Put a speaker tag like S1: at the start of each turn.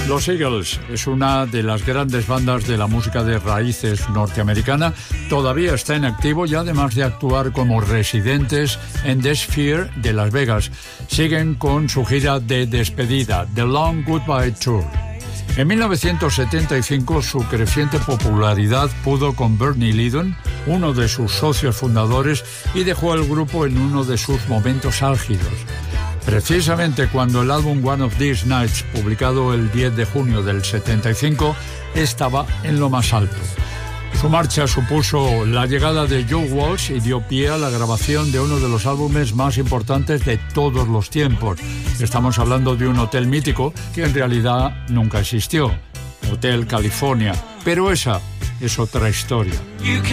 S1: Los Eagles es una de las grandes bandas de la música de raíces norteamericana. Todavía está en activo y además de actuar como residentes en The Sphere de Las Vegas, siguen con su gira de despedida, The Long Goodbye Tour. En 1975 su creciente popularidad pudo con Bernie Leadon, uno de sus socios fundadores, y dejó el grupo en uno de sus momentos álgidos. Precisamente cuando el álbum One of These Nights, publicado el 10 de junio del 75, estaba en lo más alto. Su marcha supuso la llegada de Joe Walsh y dio pie a la grabación de uno de los álbumes más importantes de todos los tiempos. Estamos hablando de un hotel mítico que en realidad nunca existió, Hotel California, pero esa es otra historia.